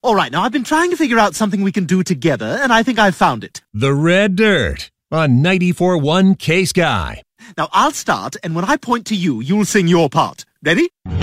All right, now I've been trying to figure out something we can do together, and I think I've found it. The Red Dirt on 94.1 K-Sky. Now I'll start, and when I point to you, you'll sing your part. Ready?